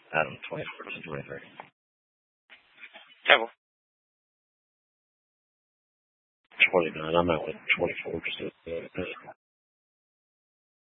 Adam, 24 to 23. Yeah, well, 29. I'm out with 24 just